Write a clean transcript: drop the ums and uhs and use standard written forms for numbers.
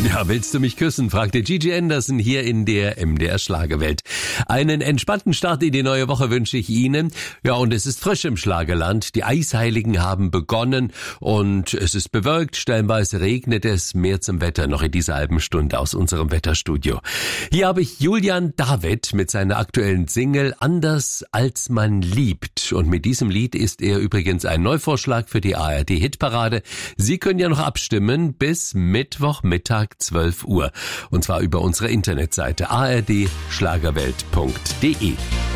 Ja, willst du mich küssen? Fragte Gigi Anderson hier in der MDR Schlagerwelt. Einen entspannten Start in die neue Woche wünsche ich Ihnen. Ja, und es ist frisch im Schlagerland. Die Eisheiligen haben begonnen und es ist bewölkt. Stellenweise regnet es. Mehr zum Wetter noch in dieser halben Stunde aus unserem Wetterstudio. Hier habe ich Julian David mit seiner aktuellen Single Anders als man liebt. Und mit diesem Lied ist er übrigens ein Neuvorschlag für die ARD-Hitparade. Sie können ja noch abstimmen bis Mittwochmittag 12 Uhr. Und zwar über unsere Internetseite ardschlagerwelt.de.